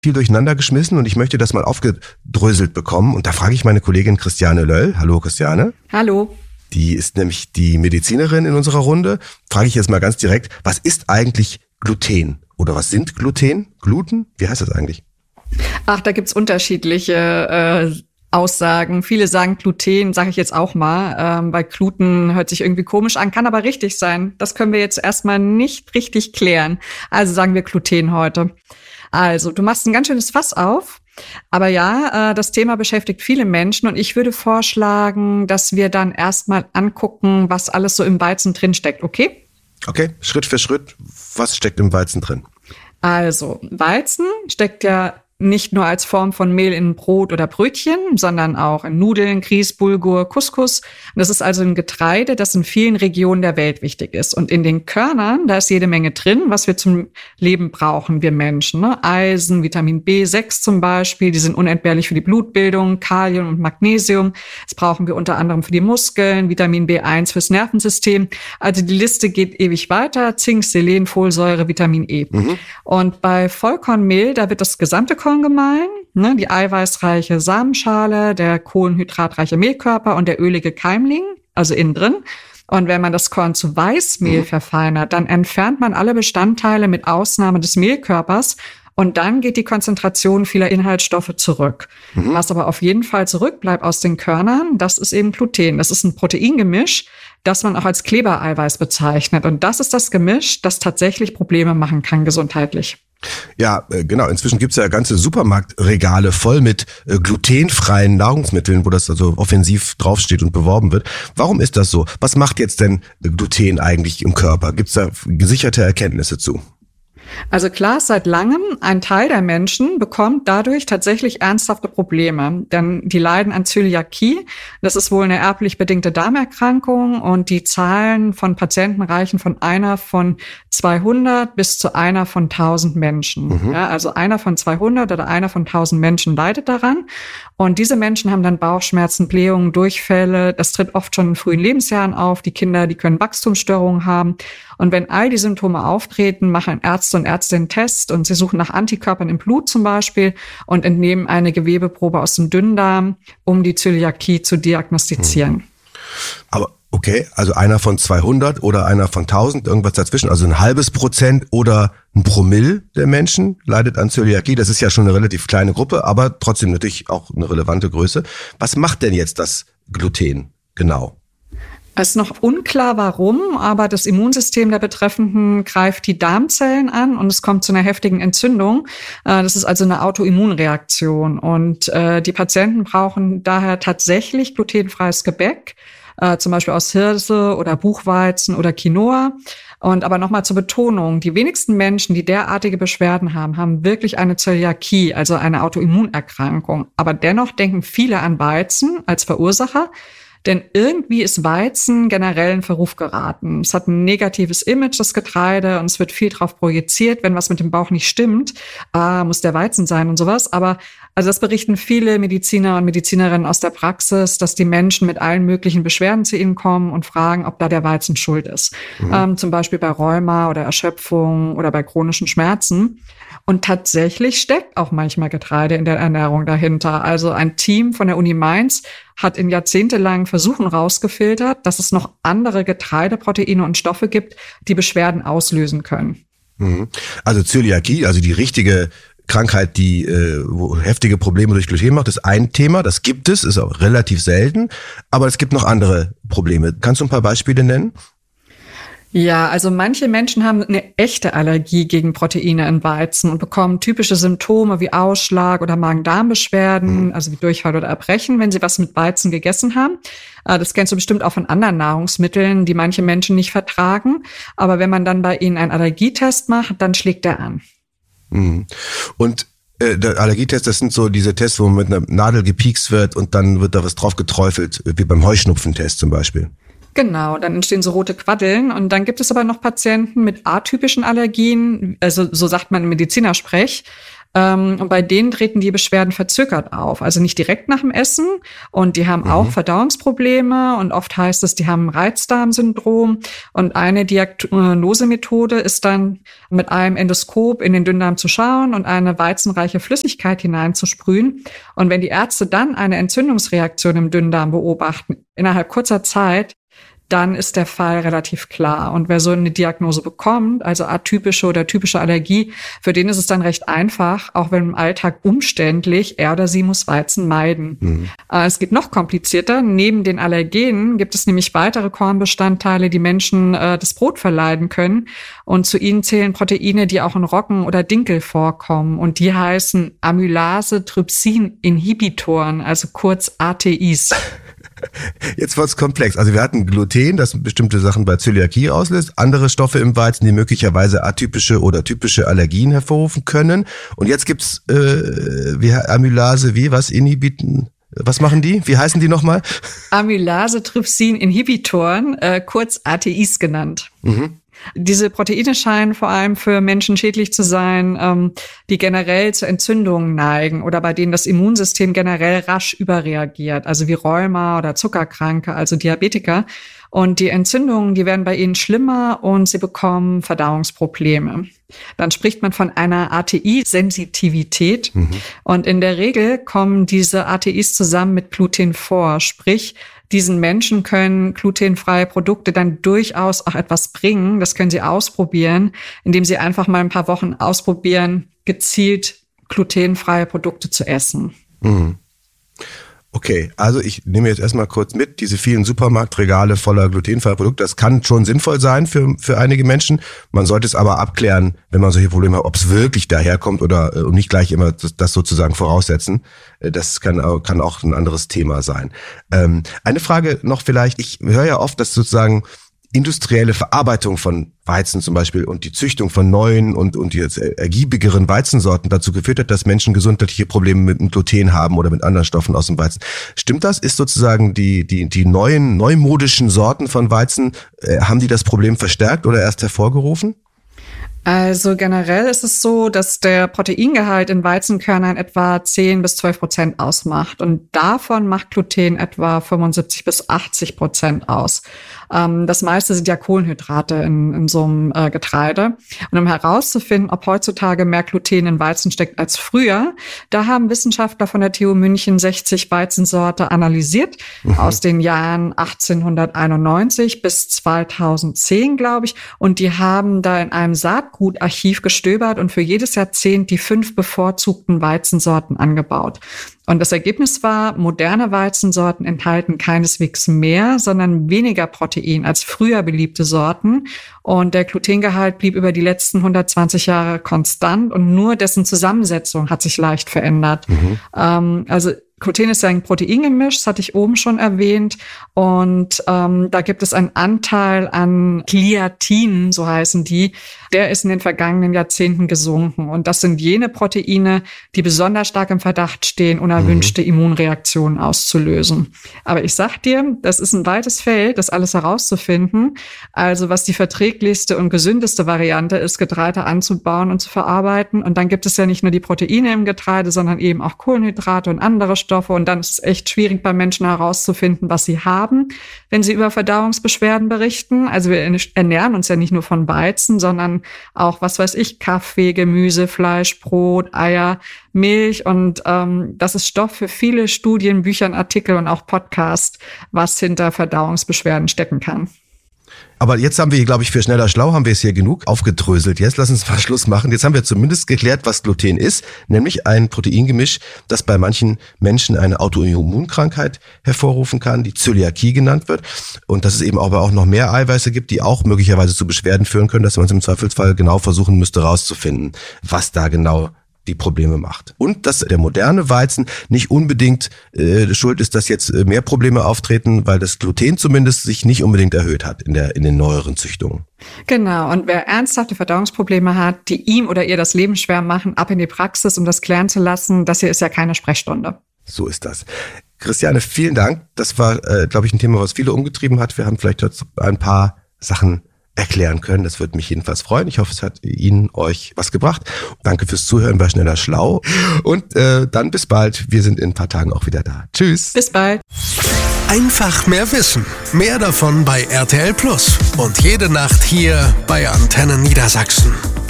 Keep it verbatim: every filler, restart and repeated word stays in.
viel durcheinander geschmissen und ich möchte das mal aufgedröselt bekommen. Und da frage ich meine Kollegin Christiane Löll. Hallo Christiane. Hallo. Die ist nämlich die Medizinerin in unserer Runde. Frage ich jetzt mal ganz direkt, was ist eigentlich Gluten? Oder was sind Gluten? Gluten? Wie heißt das eigentlich? Ach, da gibt's unterschiedliche äh, Aussagen. Viele sagen Gluten, sage ich jetzt auch mal, ähm, weil Gluten hört sich irgendwie komisch an, kann aber richtig sein. Das können wir jetzt erstmal nicht richtig klären. Also sagen wir Gluten heute. Also, du machst ein ganz schönes Fass auf. Aber ja, äh, das Thema beschäftigt viele Menschen und ich würde vorschlagen, dass wir dann erstmal angucken, was alles so im Weizen drin steckt, okay? Okay, Schritt für Schritt. Was steckt im Weizen drin? Also, Weizen steckt ja nicht nur als Form von Mehl in Brot oder Brötchen, sondern auch in Nudeln, Grieß, Bulgur, Couscous. Und das ist also ein Getreide, das in vielen Regionen der Welt wichtig ist. Und in den Körnern, da ist jede Menge drin, was wir zum Leben brauchen, wir Menschen. Ne? Eisen, Vitamin B sechs zum Beispiel, die sind unentbehrlich für die Blutbildung, Kalium und Magnesium. Das brauchen wir unter anderem für die Muskeln, Vitamin B eins fürs Nervensystem. Also die Liste geht ewig weiter. Zink, Selen, Folsäure, Vitamin E. Mhm. Und bei Vollkornmehl, da wird das gesamte Korn gemahlen, ne, die eiweißreiche Samenschale, der kohlenhydratreiche Mehlkörper und der ölige Keimling, also innen drin. Und wenn man das Korn zu Weißmehl mhm. verfeinert, dann entfernt man alle Bestandteile mit Ausnahme des Mehlkörpers und dann geht die Konzentration vieler Inhaltsstoffe zurück. Mhm. Was aber auf jeden Fall zurückbleibt aus den Körnern, das ist eben Gluten. Das ist ein Proteingemisch, das man auch als Klebereiweiß bezeichnet. Und das ist das Gemisch, das tatsächlich Probleme machen kann gesundheitlich. Ja, genau. Inzwischen gibt's ja ganze Supermarktregale voll mit äh, glutenfreien Nahrungsmitteln, wo das also offensiv draufsteht und beworben wird. Warum ist das so? Was macht jetzt denn Gluten eigentlich im Körper? Gibt's da gesicherte Erkenntnisse zu? Also klar ist seit langem, ein Teil der Menschen bekommt dadurch tatsächlich ernsthafte Probleme, denn die leiden an Zöliakie. Das ist wohl eine erblich bedingte Darmerkrankung und die Zahlen von Patienten reichen von einer von zweihundert bis zu einer von tausend Menschen. Mhm. Ja, also einer von zweihundert oder einer von tausend Menschen leidet daran. Und diese Menschen haben dann Bauchschmerzen, Blähungen, Durchfälle. Das tritt oft schon in frühen Lebensjahren auf. Die Kinder, die können Wachstumsstörungen haben. Und wenn all die Symptome auftreten, machen Ärzte und Ärztinnen einen Test und sie suchen nach Antikörpern im Blut zum Beispiel und entnehmen eine Gewebeprobe aus dem Dünndarm, um die Zöliakie zu diagnostizieren. Aber okay, also einer von zweihundert oder einer von tausend, irgendwas dazwischen, also ein halbes Prozent oder ein Promille der Menschen leidet an Zöliakie. Das ist ja schon eine relativ kleine Gruppe, aber trotzdem natürlich auch eine relevante Größe. Was macht denn jetzt das Gluten genau? Es ist noch unklar, warum, aber das Immunsystem der Betreffenden greift die Darmzellen an und es kommt zu einer heftigen Entzündung. Das ist also eine Autoimmunreaktion und die Patienten brauchen daher tatsächlich glutenfreies Gebäck, zum Beispiel aus Hirse oder Buchweizen oder Quinoa. Und aber nochmal zur Betonung, die wenigsten Menschen, die derartige Beschwerden haben, haben wirklich eine Zöliakie, also eine Autoimmunerkrankung. Aber dennoch denken viele an Weizen als Verursacher. Denn irgendwie ist Weizen generell in Verruf geraten. Es hat ein negatives Image, das Getreide, und es wird viel drauf projiziert, wenn was mit dem Bauch nicht stimmt. Ah, muss der Weizen sein und sowas. Aber also das berichten viele Mediziner und Medizinerinnen aus der Praxis, dass die Menschen mit allen möglichen Beschwerden zu ihnen kommen und fragen, ob da der Weizen schuld ist. Mhm. Ähm, zum Beispiel bei Rheuma oder Erschöpfung oder bei chronischen Schmerzen. Und tatsächlich steckt auch manchmal Getreide in der Ernährung dahinter. Also ein Team von der Uni Mainz hat in jahrzehntelangen Versuchen rausgefiltert, dass es noch andere Getreideproteine und Stoffe gibt, die Beschwerden auslösen können. Also Zöliakie, also die richtige Krankheit, die äh, wo heftige Probleme durch Gluten macht, ist ein Thema. Das gibt es, ist auch relativ selten. Aber es gibt noch andere Probleme. Kannst du ein paar Beispiele nennen? Ja, also manche Menschen haben eine echte Allergie gegen Proteine in Weizen und bekommen typische Symptome wie Ausschlag oder Magen-Darm-Beschwerden, mhm. also wie Durchfall oder Erbrechen, wenn sie was mit Weizen gegessen haben. Das kennst du bestimmt auch von anderen Nahrungsmitteln, die manche Menschen nicht vertragen. Aber wenn man dann bei ihnen einen Allergietest macht, dann schlägt er an. Mhm. Und äh, der Allergietest, das sind so diese Tests, wo man mit einer Nadel gepiekst wird und dann wird da was drauf geträufelt, wie beim Heuschnupfentest zum Beispiel. Genau, dann entstehen so rote Quaddeln und dann gibt es aber noch Patienten mit atypischen Allergien, also so sagt man im Medizinersprech. Ähm, und bei denen treten die Beschwerden verzögert auf, also nicht direkt nach dem Essen. Und die haben mhm. auch Verdauungsprobleme und oft heißt es, die haben ein Reizdarmsyndrom. Und eine Diagnosemethode ist dann, mit einem Endoskop in den Dünndarm zu schauen und eine weizenreiche Flüssigkeit hineinzusprühen. Und wenn die Ärzte dann eine Entzündungsreaktion im Dünndarm beobachten, innerhalb kurzer Zeit, dann ist der Fall relativ klar. Und wer so eine Diagnose bekommt, also atypische oder typische Allergie, für den ist es dann recht einfach, auch wenn im Alltag umständlich, er oder sie muss Weizen meiden. Mhm. Es geht noch komplizierter. Neben den Allergenen gibt es nämlich weitere Kornbestandteile, die Menschen äh, das Brot verleiden können. Und zu ihnen zählen Proteine, die auch in Roggen oder Dinkel vorkommen. Und die heißen Amylase-Trypsin-Inhibitoren, also kurz A T Is. Jetzt wird's komplex. Also wir hatten Gluten, das bestimmte Sachen bei Zöliakie auslöst, andere Stoffe im Weizen, die möglicherweise atypische oder typische Allergien hervorrufen können. Und jetzt gibt's äh, wie Amylase, wie was inhibiten? Was machen die? Wie heißen die nochmal? Amylase-Trypsin-Inhibitoren, äh, kurz A T Is genannt. Mhm. Diese Proteine scheinen vor allem für Menschen schädlich zu sein, ähm, die generell zu Entzündungen neigen oder bei denen das Immunsystem generell rasch überreagiert, also wie Rheuma oder Zuckerkranke, also Diabetiker. Und die Entzündungen, die werden bei ihnen schlimmer und sie bekommen Verdauungsprobleme. Dann spricht man von einer A T I-Sensitivität. Mhm. Und in der Regel kommen diese A T Is zusammen mit Gluten vor, sprich, diesen Menschen können glutenfreie Produkte dann durchaus auch etwas bringen. Das können sie ausprobieren, indem sie einfach mal ein paar Wochen ausprobieren, gezielt glutenfreie Produkte zu essen. Mhm. Okay, also ich nehme jetzt erstmal kurz mit, diese vielen Supermarktregale voller glutenfreier Produkte, das kann schon sinnvoll sein für für einige Menschen. Man sollte es aber abklären, wenn man solche Probleme hat, ob es wirklich daherkommt oder und nicht gleich immer das, das sozusagen voraussetzen. Das kann auch, kann auch ein anderes Thema sein. Ähm, eine Frage noch vielleicht, ich höre ja oft, dass sozusagen industrielle Verarbeitung von Weizen zum Beispiel und die Züchtung von neuen und, und jetzt ergiebigeren Weizensorten dazu geführt hat, dass Menschen gesundheitliche Probleme mit dem Gluten haben oder mit anderen Stoffen aus dem Weizen. Stimmt das? Ist sozusagen die, die, die neuen, neumodischen Sorten von Weizen, äh, haben die das Problem verstärkt oder erst hervorgerufen? Also generell ist es so, dass der Proteingehalt in Weizenkörnern etwa zehn bis zwölf Prozent ausmacht. Und davon macht Gluten etwa fünfundsiebzig bis achtzig Prozent aus. Ähm, das meiste sind ja Kohlenhydrate in, in so einem äh, Getreide. Und um herauszufinden, ob heutzutage mehr Gluten in Weizen steckt als früher, da haben Wissenschaftler von der T U München sechzig Weizensorte analysiert, mhm. aus den Jahren achtzehnhunderteinundneunzig bis zweitausendzehn, glaube ich. Und die haben da in einem Saatgutarchiv gestöbert und für jedes Jahrzehnt die fünf bevorzugten Weizensorten angebaut. Und das Ergebnis war, moderne Weizensorten enthalten keineswegs mehr, sondern weniger Protein als früher beliebte Sorten. Und der Glutengehalt blieb über die letzten hundertzwanzig Jahre konstant und nur dessen Zusammensetzung hat sich leicht verändert. Mhm. Ähm, also Gluten ist ja ein Proteingemisch, das hatte ich oben schon erwähnt. Und ähm, da gibt es einen Anteil an Gliatinen, so heißen die. Der ist in den vergangenen Jahrzehnten gesunken. Und das sind jene Proteine, die besonders stark im Verdacht stehen, unerwünschte mhm. Immunreaktionen auszulösen. Aber ich sag dir, das ist ein weites Feld, das alles herauszufinden. Also was die verträglichste und gesündeste Variante ist, Getreide anzubauen und zu verarbeiten. Und dann gibt es ja nicht nur die Proteine im Getreide, sondern eben auch Kohlenhydrate und andere Stoffe. Und dann ist es echt schwierig bei Menschen herauszufinden, was sie haben, wenn sie über Verdauungsbeschwerden berichten. Also wir ernähren uns ja nicht nur von Weizen, sondern auch, was weiß ich, Kaffee, Gemüse, Fleisch, Brot, Eier, Milch. Und ähm, das ist Stoff für viele Studien, Bücher, Artikel und auch Podcasts, was hinter Verdauungsbeschwerden stecken kann. Aber jetzt haben wir hier, glaube ich, für Schneller Schlau haben wir es hier genug aufgedröselt. Jetzt lass uns mal Schluss machen. Jetzt haben wir zumindest geklärt, was Gluten ist, nämlich ein Proteingemisch, das bei manchen Menschen eine Autoimmunkrankheit hervorrufen kann, die Zöliakie genannt wird. Und dass es eben aber auch noch mehr Eiweiße gibt, die auch möglicherweise zu Beschwerden führen können, dass man es im Zweifelsfall genau versuchen müsste, rauszufinden, was da genau die Probleme macht. Und dass der moderne Weizen nicht unbedingt äh, schuld ist, dass jetzt äh, mehr Probleme auftreten, weil das Gluten zumindest sich nicht unbedingt erhöht hat in der in den neueren Züchtungen. Genau. Und wer ernsthafte Verdauungsprobleme hat, die ihm oder ihr das Leben schwer machen, ab in die Praxis, um das klären zu lassen, das hier ist ja keine Sprechstunde. So ist das. Christiane, vielen Dank. Das war, äh, glaube ich, ein Thema, was viele umgetrieben hat. Wir haben vielleicht ein paar Sachen erklären können. Das würde mich jedenfalls freuen. Ich hoffe, es hat Ihnen, euch was gebracht. Danke fürs Zuhören bei Schneller Schlau. Und äh, dann bis bald. Wir sind in ein paar Tagen auch wieder da. Tschüss. Bis bald. Einfach mehr Wissen. Mehr davon bei R T L Plus. Und jede Nacht hier bei Antenne Niedersachsen.